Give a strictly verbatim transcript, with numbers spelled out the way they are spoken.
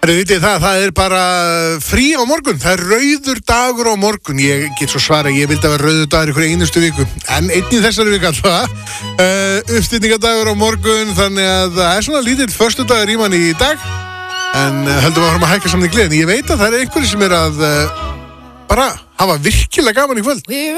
Það vitið það, það er bara frí á morgun, það er rauður dagur á morgun. Ég get svo svara, ég vildi að vera rauður dagur ykkur einustu viku, en einn í þessari viku alltaf. Uh, uppstýtingadagur á morgun, þannig að það er svona lítill föstudagur í manni í dag. En uh, höldum að fara að hækka saman í gleðin. Ég veit að það er einhverjir sem er að uh, bara hafa virkilega gaman í kvöld.